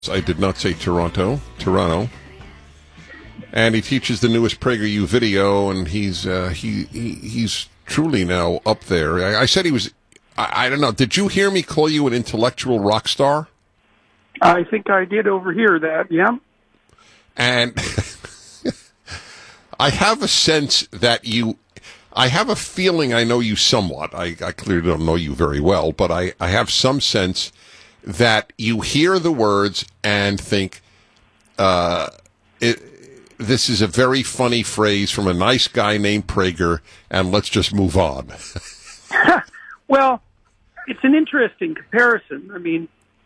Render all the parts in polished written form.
I did not say Toronto. And he teaches the newest PragerU video, and he's truly now up there. I said he was, I don't know, did you hear me call you an intellectual rock star? I think I did overhear that, yeah. And I have a sense that I have a feeling I know you somewhat. I clearly don't know you very well, but I have some sense that you hear the words and think, this is a very funny phrase from a nice guy named Prager, and let's just move on. Well, it's an interesting comparison. I mean,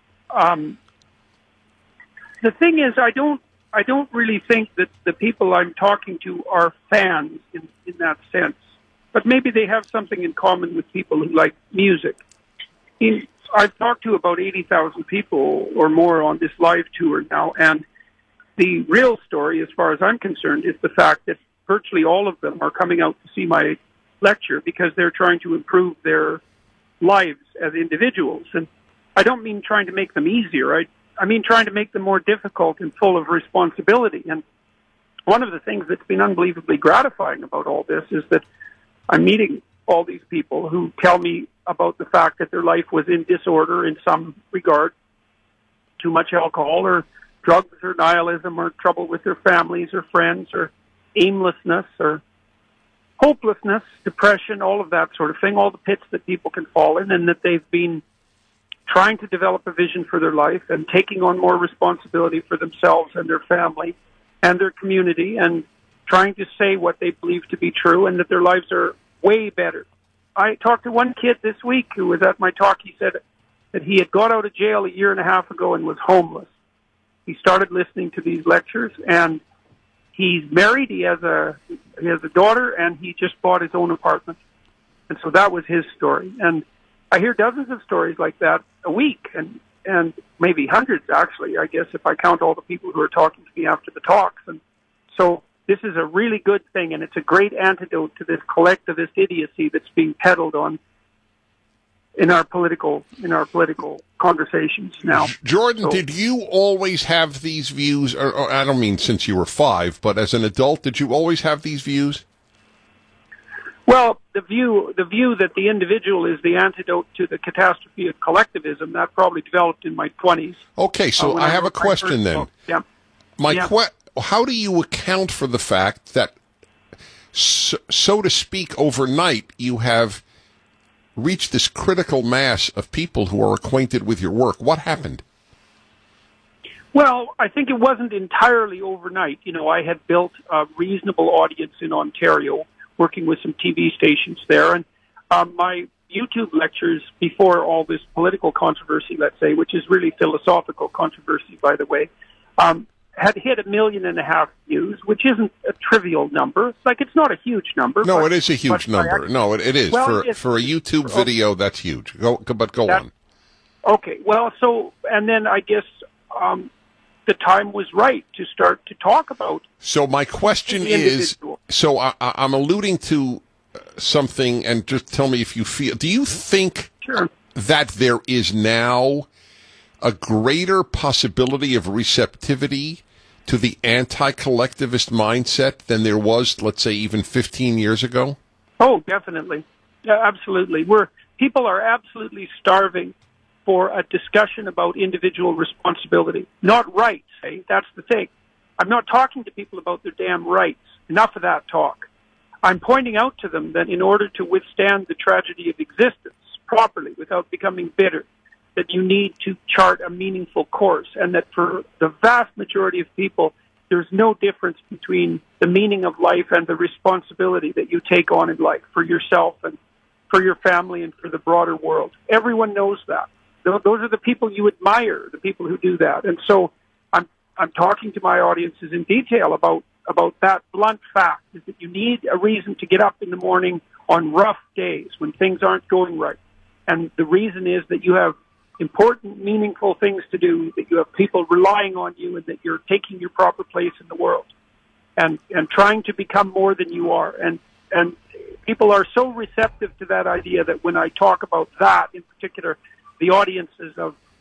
the thing is, I don't really think that the people I'm talking to are fans in that sense. But maybe they have something in common with people who like music. I've talked to about 80,000 people or more on this live tour now, and the real story, as far as I'm concerned, is the fact that virtually all of them are coming out to see my lecture because they're trying to improve their lives as individuals. And I don't mean trying to make them easier. I mean trying to make them more difficult and full of responsibility. And one of the things that's been unbelievably gratifying about all this is that I'm meeting all these people who tell me about the fact that their life was in disorder in some regard, too much alcohol or drugs or nihilism or trouble with their families or friends or aimlessness or hopelessness, depression, all of that sort of thing, all the pits that people can fall in, and that they've been trying to develop a vision for their life and taking on more responsibility for themselves and their family and their community and trying to say what they believe to be true and that their lives are way better. I talked to one kid this week who was at my talk. He said that he had got out of jail a year and a half ago and was homeless. He started listening to these lectures, and he's married. He has a daughter, and he just bought his own apartment. And so that was his story. And I hear dozens of stories like that a week, and maybe hundreds, actually, I guess, if I count all the people who are talking to me after the talks. And so this is a really good thing, and it's a great antidote to this collectivist idiocy that's being peddled on in our political conversations now. Jordan, did you always have these views? Or I don't mean since you were 5, but as an adult, did you always have these views? Well, the view that the individual is the antidote to the catastrophe of collectivism, that probably developed in my 20s. Okay, so I have a question then. Yeah. How do you account for the fact that, so to speak, overnight, you have reached this critical mass of people who are acquainted with your work? What happened? Well, I think it wasn't entirely overnight. You know, I had built a reasonable audience in Ontario, working with some TV stations there, and my YouTube lectures before all this political controversy, let's say, which is really philosophical controversy, by the way, had hit 1.5 million views, which isn't a trivial number. It's not a huge number. No, it is a huge number. No, it is. Well, for a YouTube video, that's huge. Go on. Okay, well, so, and then I guess the time was right to start to talk about. So my question is, so I'm alluding to something, and just tell me if you feel, do you think that there is now a greater possibility of receptivity to the anti-collectivist mindset than there was, let's say, even 15 years ago? Oh, definitely. Yeah, absolutely. People are absolutely starving for a discussion about individual responsibility, not rights. Hey, that's the thing. I'm not talking to people about their damn rights. Enough of that talk. I'm pointing out to them that in order to withstand the tragedy of existence properly without becoming bitter, that you need to chart a meaningful course, and that for the vast majority of people, there's no difference between the meaning of life and the responsibility that you take on in life for yourself and for your family and for the broader world. Everyone knows that. Those are the people you admire, the people who do that. And so I'm talking to my audiences in detail about that blunt fact, is that you need a reason to get up in the morning on rough days when things aren't going right. And the reason is that you have important, meaningful things to do, that you have people relying on you, and that you're taking your proper place in the world and trying to become more than you are. And people are so receptive to that idea that when I talk about that in particular, the audiences of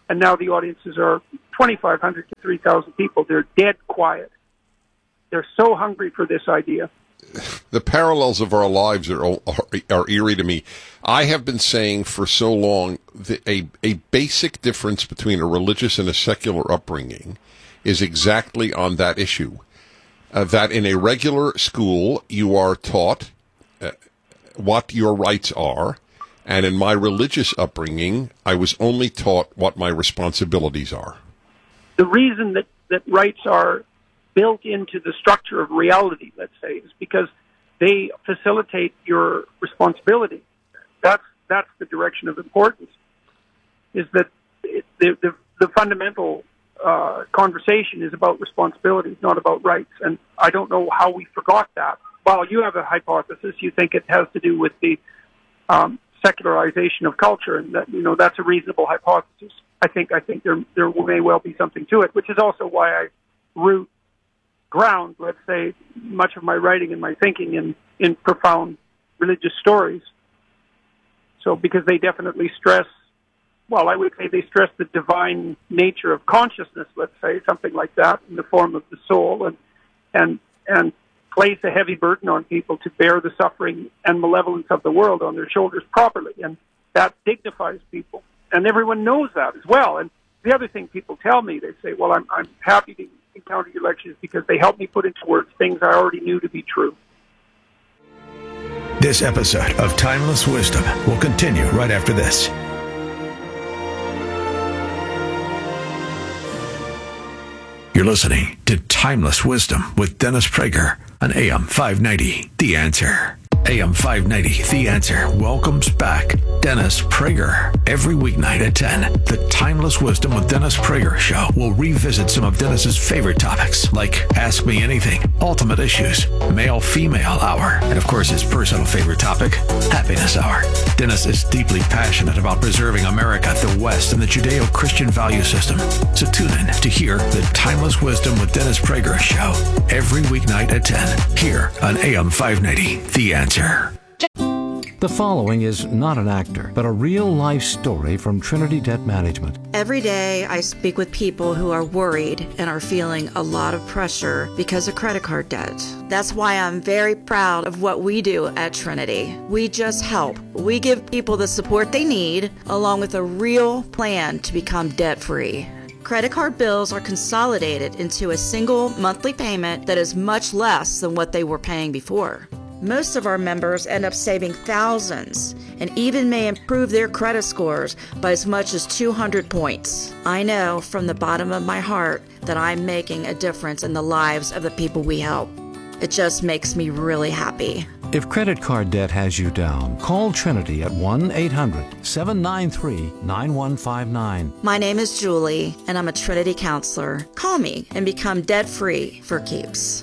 and now the audiences are 2,500 to 3,000 people. They're dead quiet. They're so hungry for this idea. The parallels of our lives are eerie to me. I have been saying for so long that a basic difference between a religious and a secular upbringing is exactly on that issue. That in a regular school, you are taught what your rights are, and in my religious upbringing, I was only taught what my responsibilities are. The reason that rights are built into the structure of reality, let's say, is because they facilitate your responsibility. That's the direction of importance, is that the fundamental conversation is about responsibility, not about rights. And I don't know how we forgot that. While you have a hypothesis, you think it has to do with the secularization of culture, and that, that's a reasonable hypothesis. I think there may well be something to it, which is also why I root ground, let's say, much of my writing and my thinking in profound religious stories. So, because they definitely stress, well, I would say they stress the divine nature of consciousness, let's say, something like that, in the form of the soul, and place a heavy burden on people to bear the suffering and malevolence of the world on their shoulders properly, and that dignifies people. And everyone knows that as well. And the other thing people tell me, they say, well, I'm happy to encounter your lectures because they help me put into words things I already knew to be true. This episode of Timeless Wisdom will continue right after this. You're listening to Timeless Wisdom with Dennis Prager on AM 590, The Answer. AM 590, The Answer welcomes back Dennis Prager. Every weeknight at 10, the Timeless Wisdom with Dennis Prager show will revisit some of Dennis's favorite topics, like Ask Me Anything, Ultimate Issues, Male-Female Hour, and of course his personal favorite topic, Happiness Hour. Dennis is deeply passionate about preserving America, the West, and the Judeo-Christian value system. So tune in to hear the Timeless Wisdom with Dennis Prager show every weeknight at 10, here on AM 590, The Answer. The following is not an actor, but a real-life story from Trinity Debt Management. Every day I speak with people who are worried and are feeling a lot of pressure because of credit card debt. That's why I'm very proud of what we do at Trinity. We just help. We give people the support they need, along with a real plan to become debt-free. Credit card bills are consolidated into a single monthly payment that is much less than what they were paying before. Most of our members end up saving thousands and even may improve their credit scores by as much as 200 points. I know from the bottom of my heart that I'm making a difference in the lives of the people we help. It just makes me really happy. If credit card debt has you down, call Trinity at 1-800-793-9159. My name is Julie, and I'm a Trinity counselor. Call me and become debt-free for keeps.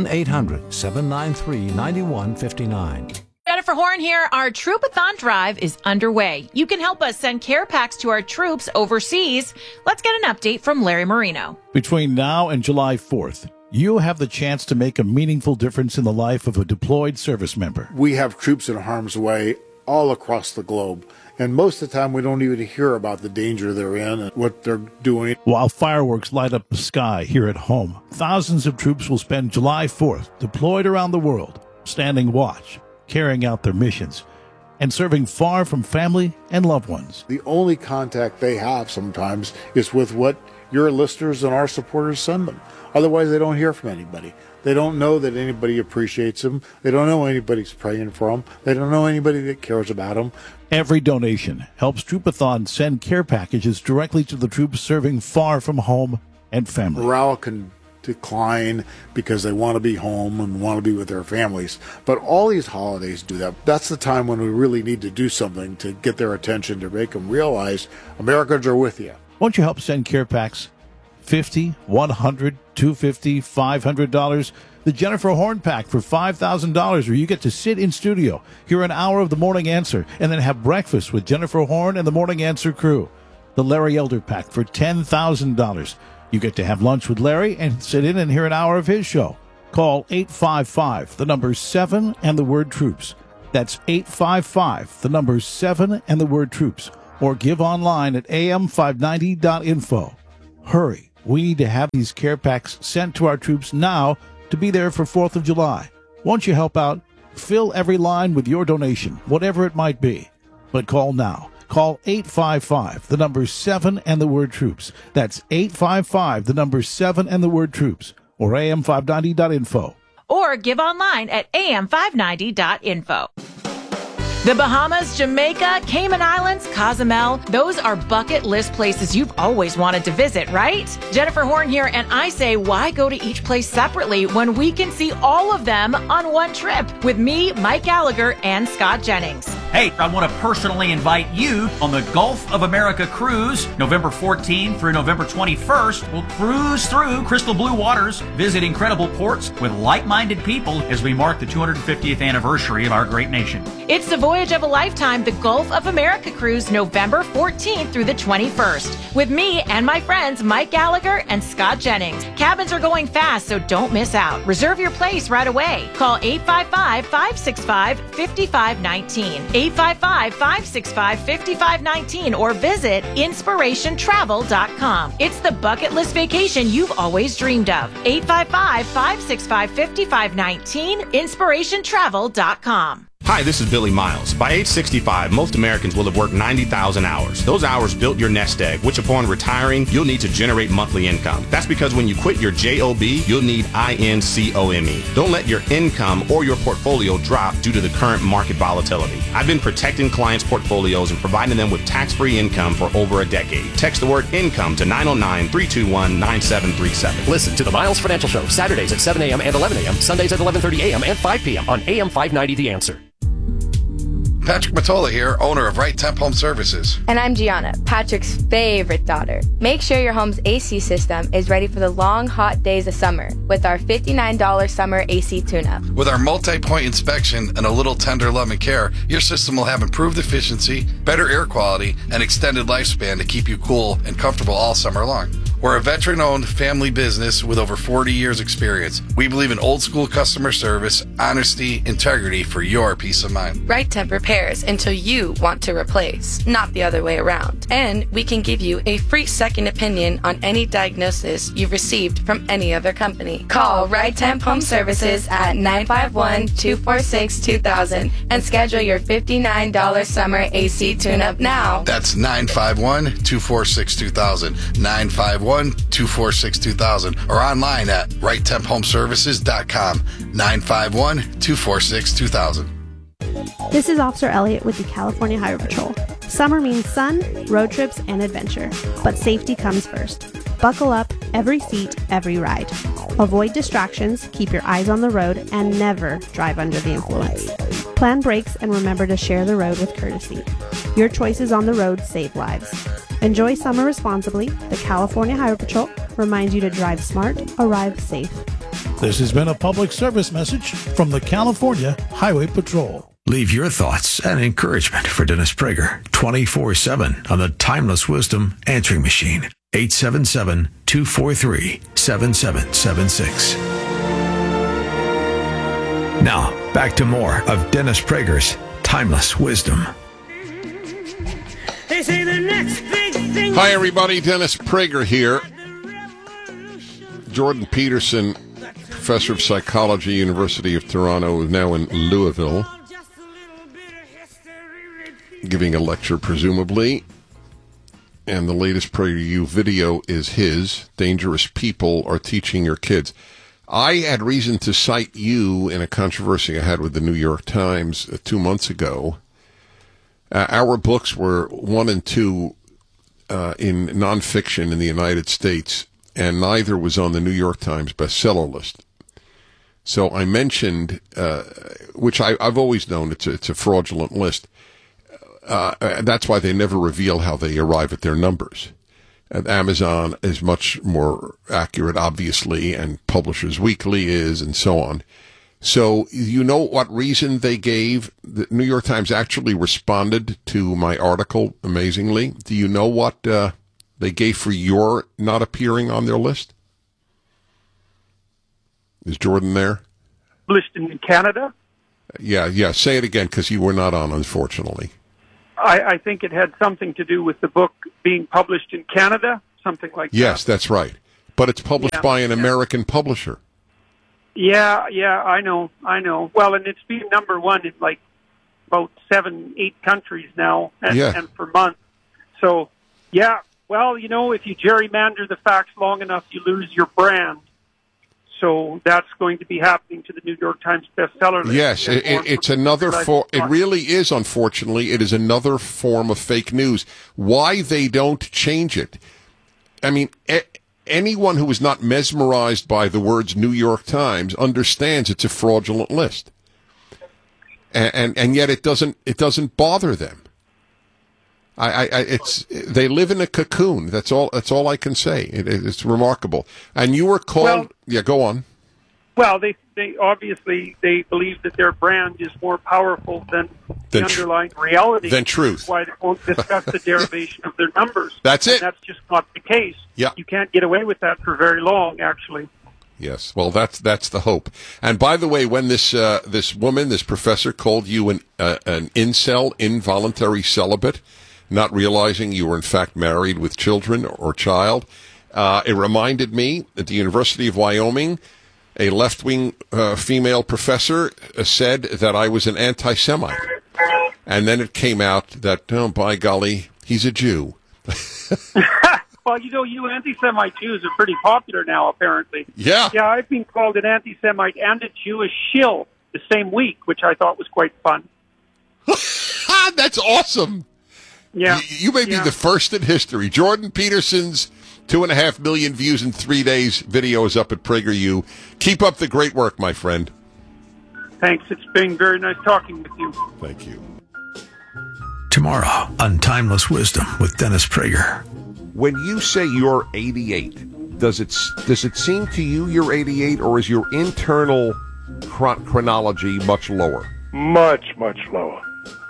1-800-793-9159. Jennifer Horn here. Our Troopathon Drive is underway. You can help us send care packs to our troops overseas. Let's get an update from Larry Marino. Between now and July 4th, you have the chance to make a meaningful difference in the life of a deployed service member. We have troops in harm's way all across the globe, and most of the time we don't even hear about the danger they're in and what they're doing. While fireworks light up the sky here at home, thousands of troops will spend July 4th deployed around the world, standing watch, carrying out their missions, and serving far from family and loved ones. The only contact they have sometimes is with what your listeners and our supporters send them. Otherwise, they don't hear from anybody. They don't know that anybody appreciates them. They don't know anybody's praying for them. They don't know anybody that cares about them. Every donation helps Troopathon send care packages directly to the troops serving far from home and family. Morale can decline because they want to be home and want to be with their families. But all these holidays do that. That's the time when we really need to do something to get their attention, to make them realize Americans are with you. Won't you help send care packs? $50, $100, $250, $500. The Jennifer Horn Pack for $5,000, where you get to sit in studio, hear an hour of the Morning Answer, and then have breakfast with Jennifer Horn and the Morning Answer crew. The Larry Elder Pack for $10,000. You get to have lunch with Larry and sit in and hear an hour of his show. Call 855, the number 7 and the word troops. That's 855, the number 7 and the word troops. or give online at am590.info. Hurry. We need to have these care packs sent to our troops now to be there for 4th of July. Won't you help out? Fill every line with your donation, whatever it might be. But call now. Call 855, the number 7 and the word troops. That's 855, the number 7 and the word troops. Or am590.info. Or give online at am590.info. The Bahamas, Jamaica, Cayman Islands, Cozumel, those are bucket list places you've always wanted to visit, right? Jennifer Horn here, and I say, why go to each place separately when we can see all of them on one trip with me, Mike Gallagher, and Scott Jennings? Hey, I want to personally invite you on the Gulf of America cruise, November 14th through November 21st. We'll cruise through crystal blue waters, visit incredible ports with like-minded people as we mark the 250th anniversary of our great nation. It's the voyage of a lifetime, the Gulf of America cruise, November 14th through the 21st, with me and my friends Mike Gallagher and Scott Jennings. Cabins are going fast, so don't miss out. Reserve your place right away. Call 855-565-5519. 855-565-5519 or visit inspirationtravel.com. It's the bucket list vacation you've always dreamed of. 855-565-5519, inspirationtravel.com. Hi, this is Billy Miles. By age 65, most Americans will have worked 90,000 hours. Those hours built your nest egg, which upon retiring, you'll need to generate monthly income. That's because when you quit your JOB, you'll need INCOME. Don't let your income or your portfolio drop due to the current market volatility. I've been protecting clients' portfolios and providing them with tax-free income for over a decade. Text the word income to 909-321-9737. Listen to the Miles Financial Show, Saturdays at 7 a.m. and 11 a.m., Sundays at 11:30 a.m. and 5 p.m. on AM 590 The Answer. Patrick Matola here, owner of Right Temp Home Services. And I'm Gianna, Patrick's favorite daughter. Make sure your home's AC system is ready for the long, hot days of summer with our $59 summer AC tune-up. With our multi-point inspection and a little tender love and care, your system will have improved efficiency, better air quality, and extended lifespan to keep you cool and comfortable all summer long. We're a veteran-owned family business with over 40 years experience. We believe in old-school customer service, honesty, integrity for your peace of mind. Right Temp repairs until you want to replace, not the other way around. And we can give you a free second opinion on any diagnosis you've received from any other company. Call Right Temp Home Services at 951-246-2000 and schedule your $59 summer AC tune-up now. That's 951-246-2000. 951-246-2000 or online at righttemphomeservices.com. 951-246-2000. This is Officer Elliott with the California Highway Patrol. Summer means sun, road trips, and adventure, but safety comes first. Buckle up, every seat, every ride. Avoid distractions, keep your eyes on the road, and never drive under the influence. Plan brakes and remember to share the road with courtesy. Your choices on the road save lives. Enjoy summer responsibly. The California Highway Patrol reminds you to drive smart, arrive safe. This has been a public service message from the California Highway Patrol. Leave your thoughts and encouragement for Dennis Prager 24/7 on the Timeless Wisdom answering machine. 877-243-7776. Now, back to more of Dennis Prager's Timeless Wisdom. They say the next big thing. Hi, everybody. Dennis Prager here. Jordan Peterson, professor of psychology, University of Toronto, is now in Louisville, giving a lecture, presumably. And the latest PragerU video is his. Dangerous people are teaching your kids. I had reason to cite you in a controversy I had with the New York Times 2 months ago. Our books were 1 and 2 in nonfiction in the United States, and neither was on the New York Times bestseller list. So I mentioned, which I've always known it's a fraudulent list. That's why they never reveal how they arrive at their numbers. And Amazon is much more accurate, obviously, and Publishers Weekly is, and so on. So you know what reason they gave? The New York Times actually responded to my article, amazingly. Do you know what they gave for your not appearing on their list? Is Jordan there? Listed in Canada? Yeah. Say it again, because you were not on, unfortunately. I think it had something to do with the book being published in Canada, something like that. Yes, that's right. But it's published by an American publisher. Yeah, I know. Well, and it's been number one in like about 7-8 countries now, and for months. So, yeah, well, if you gerrymander the facts long enough, you lose your brand. So that's going to be happening to the New York Times bestseller list. Yes, it's another it really is, unfortunately, it is another form of fake news. Why they don't change it? I mean, anyone who is not mesmerized by the words New York Times understands it's a fraudulent list. And yet it doesn't bother them. They live in a cocoon. That's all I can say. It's remarkable. And you were called. Go on. Well, they obviously they believe that their brand is more powerful than the underlying reality. Than truth. That's why they won't discuss the derivation of their numbers. That's it. And that's just not the case. Yeah. You can't get away with that for very long, actually. Yes. Well, that's the hope. And by the way, when this professor called you an incel, involuntary celibate, not realizing you were in fact married with children or child, it reminded me at the University of Wyoming, a left-wing female professor said that I was an anti-Semite. And then it came out that, oh, by golly, he's a Jew. Well, you anti-Semite Jews are pretty popular now, apparently. Yeah. Yeah, I've been called an anti-Semite and a Jewish shill the same week, which I thought was quite fun. That's awesome. Yeah. You may be the first in history. Jordan Peterson's 2.5 million views in 3 days video is up at PragerU. Keep up the great work, my friend. Thanks. It's been very nice talking with you. Thank you. Tomorrow on Timeless Wisdom with Dennis Prager. When you say you're 88, does it seem to you you're 88, or is your internal chronology much lower? Much lower.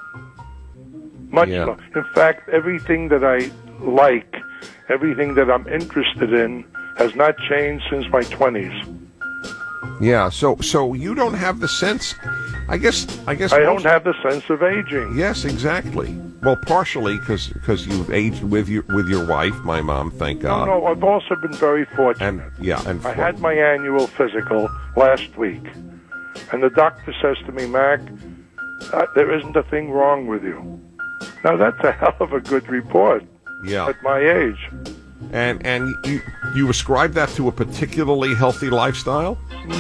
Much lower. In fact, everything that I like, everything that I'm interested in, has not changed since my 20s. Yeah, so you don't have the sense. I guess I don't have the sense of aging. Yes, exactly. Well, partially because you've aged with your wife, my mom, thank God. No, I've also been very fortunate. And I had my annual physical last week, and the doctor says to me, Mac, there isn't a thing wrong with you. Now that's a hell of a good report. Yeah. At my age. And you ascribe that to a particularly healthy lifestyle?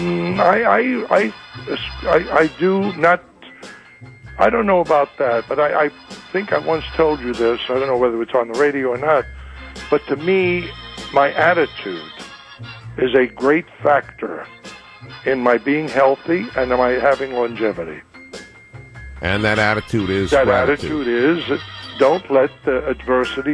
I do not. I don't know about that, but I think I once told you this. I don't know whether it's on the radio or not. But to me, my attitude is a great factor in my being healthy and my having longevity. And that attitude is that gratitude. Attitude is don't let the adversity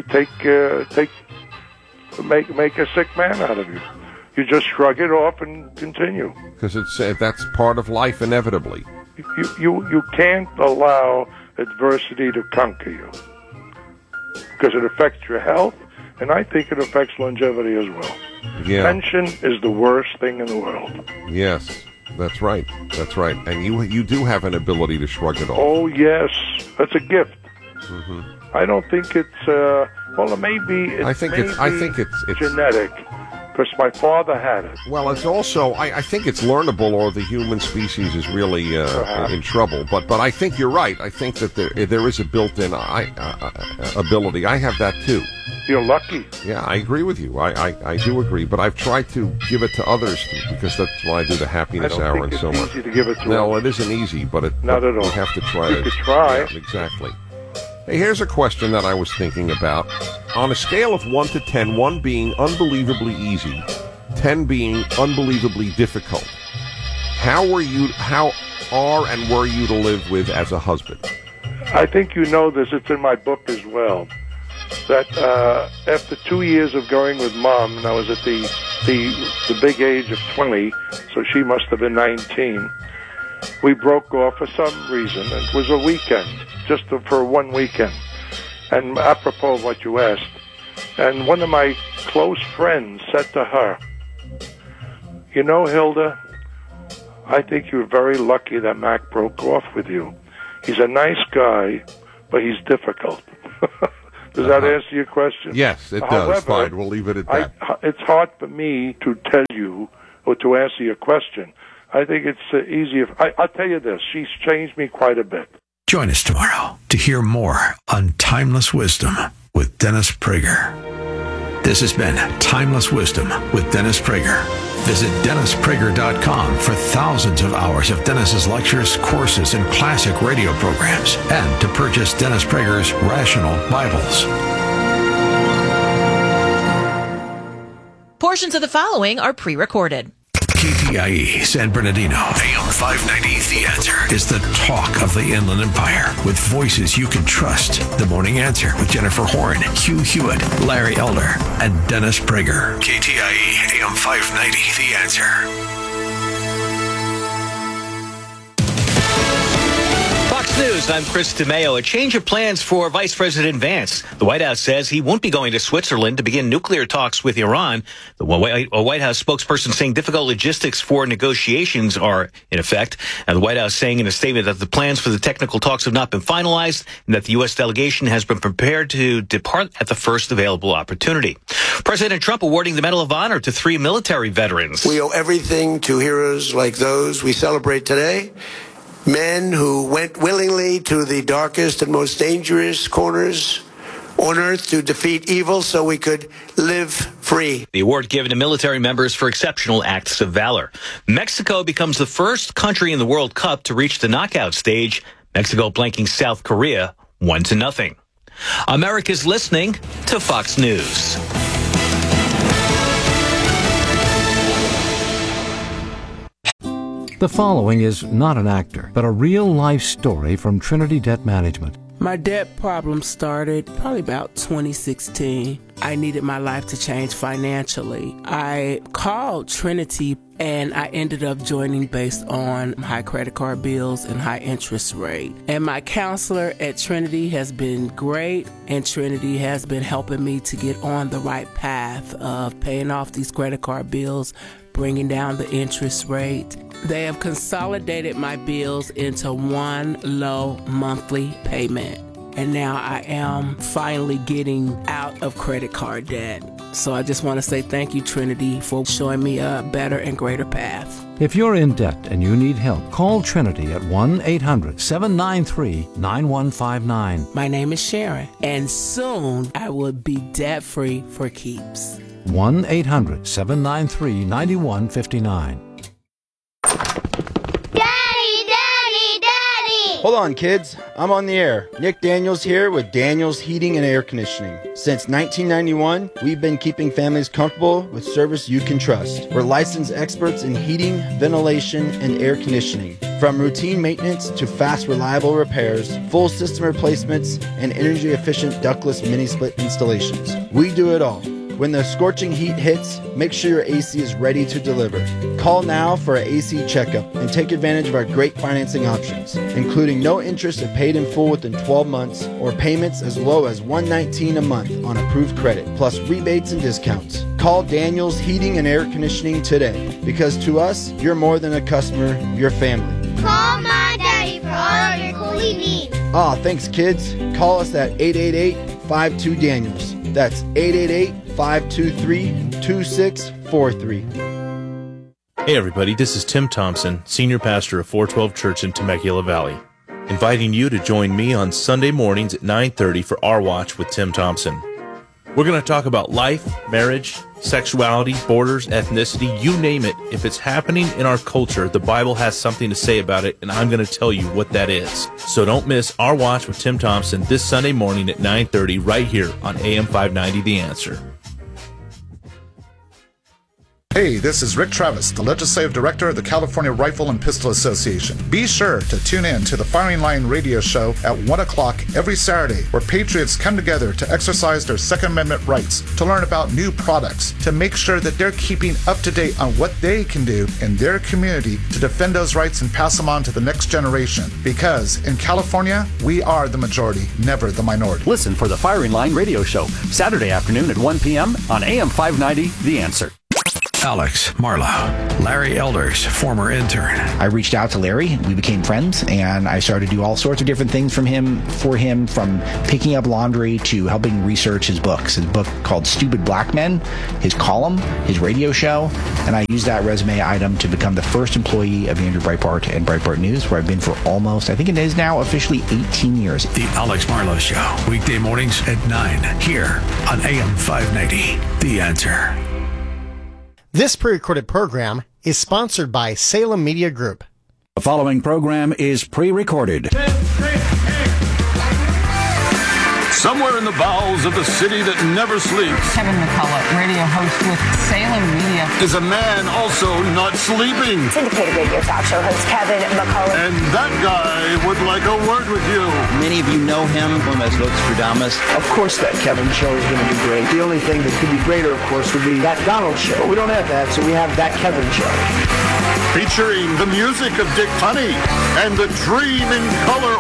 make a sick man out of you. You just shrug it off and continue. Because that's part of life, inevitably. You can't allow adversity to conquer you, because it affects your health, and I think it affects longevity as well. Yeah. Pension is the worst thing in the world. Yes, that's right. That's right. And you do have an ability to shrug it off. Oh yes, that's a gift. Mm-hmm. I don't think it's well, maybe I think it's genetic. Because my father had it. Well, it's also, I think it's learnable, or the human species is really in trouble. But I think you're right. I think that there is a built-in ability. I have that too. You're lucky. Yeah, I agree with you. I do agree. But I've tried to give it to others because that's why I do the happiness hour and so much. It's easy to give it to No, others. it isn't easy, but not at all. You have to try. You could try. Yeah, exactly. Hey, here's a question that I was thinking about. On a scale of 1 to 10, 1 being unbelievably easy, 10 being unbelievably difficult, how are and were you to live with as a husband? I think you know this. It's in my book as well. That after 2 years of going with Mom, and I was at the big age of 20, so she must have been 19, we broke off for some reason. It was a weekend, just for one weekend. And apropos of what you asked, and one of my close friends said to her, you know, Hilda, I think you're very lucky that Mac broke off with you. He's a nice guy, but he's difficult. Does that answer your question? Yes, it does. However, Fine, we'll leave it at that. It's hard for me to tell you or to answer your question. I think it's easier. I'll tell you this. She's changed me quite a bit. Join us tomorrow to hear more on Timeless Wisdom with Dennis Prager. This has been Timeless Wisdom with Dennis Prager. Visit DennisPrager.com for thousands of hours of Dennis's lectures, courses, and classic radio programs, and to purchase Dennis Prager's Rational Bibles. Portions of the following are pre-recorded. KTIE San Bernardino, AM 590, The Answer, is the talk of the Inland Empire with voices you can trust. The Morning Answer with Jennifer Horn, Hugh Hewitt, Larry Elder, and Dennis Prager. KTIE AM 590, The Answer. Fox News, I'm Chris DeMeo. A change of plans for Vice President Vance. The White House says he won't be going to Switzerland to begin nuclear talks with Iran. The White House spokesperson saying difficult logistics for negotiations are in effect. And the White House saying in a statement that the plans for the technical talks have not been finalized and that the U.S. delegation has been prepared to depart at the first available opportunity. President Trump awarding the Medal of Honor to 3 military veterans. We owe everything to heroes like those we celebrate today. Men who went willingly to the darkest and most dangerous corners on earth to defeat evil so we could live free. The award given to military members for exceptional acts of valor. Mexico becomes the first country in the World Cup to reach the knockout stage. Mexico blanking South Korea 1-0. America's listening to Fox News. The following is not an actor, but a real-life story from Trinity Debt Management. My debt problem started probably about 2016. I needed my life to change financially. I called Trinity and I ended up joining based on high credit card bills and high interest rate. And my counselor at Trinity has been great, and Trinity has been helping me to get on the right path of paying off these credit card bills, bringing down the interest rate. They have consolidated my bills into one low monthly payment. And now I am finally getting out of credit card debt. So I just want to say thank you, Trinity, for showing me a better and greater path. If you're in debt and you need help, call Trinity at 1-800-793-9159. My name is Sharon, and soon I will be debt-free for keeps. 1-800-793-9159. Hold on, kids. I'm on the air. Nick Daniels here with Daniels Heating and Air Conditioning. Since 1991, we've been keeping families comfortable with service you can trust. We're licensed experts in heating, ventilation, and air conditioning. From routine maintenance to fast, reliable repairs, full system replacements, and energy-efficient ductless mini-split installations. We do it all. When the scorching heat hits, make sure your AC is ready to deliver. Call now for an AC checkup and take advantage of our great financing options, including no interest if paid in full within 12 months or payments as low as $119 a month on approved credit, plus rebates and discounts. Call Daniels Heating and Air Conditioning today, because to us, you're more than a customer, you're family. Call my daddy for all your cooling needs. Thanks, kids. Call us at 888-52-DANIELS. That's 888-523-2643. Hey everybody, this is Tim Thompson, Senior Pastor of 412 Church in Temecula Valley, inviting you to join me on Sunday mornings at 9:30 for Our Watch with Tim Thompson. We're going to talk about life, marriage, sexuality, borders, ethnicity, you name it. If it's happening in our culture, the Bible has something to say about it, and I'm going to tell you what that is. So don't miss Our Watch with Tim Thompson this Sunday morning at 9:30 right here on AM 590 The Answer. Hey, this is Rick Travis, the Legislative Director of the California Rifle and Pistol Association. Be sure to tune in to the Firing Line radio show at 1 o'clock every Saturday, where patriots come together to exercise their Second Amendment rights, to learn about new products, to make sure that they're keeping up to date on what they can do in their community to defend those rights and pass them on to the next generation. Because in California, we are the majority, never the minority. Listen for the Firing Line radio show, Saturday afternoon at 1 p.m. on AM 590, The Answer. Alex Marlowe, Larry Elders, former intern. I reached out to Larry. We became friends, and I started to do all sorts of different things for him, from picking up laundry to helping research his books. His book called Stupid Black Men, his column, his radio show, and I used that resume item to become the first employee of Andrew Breitbart and Breitbart News, where I've been for almost, I think it is now officially 18 years. The Alex Marlowe Show, weekday mornings at 9, here on AM 590, The Answer. This pre-recorded program is sponsored by Salem Media Group. The following program is pre-recorded. Somewhere in the bowels of the city that never sleeps, Kevin McCullough, radio host with Salem Media, is a man also not sleeping. Syndicated radio talk show host Kevin McCullough. And that guy would like a word with you. Many of you know him as Nostradamus. Of course that Kevin show is going to be great. The only thing that could be greater, of course, would be that Donald show. But we don't have that, so we have that Kevin show. Featuring the music of Dick Honey and the Dream in Color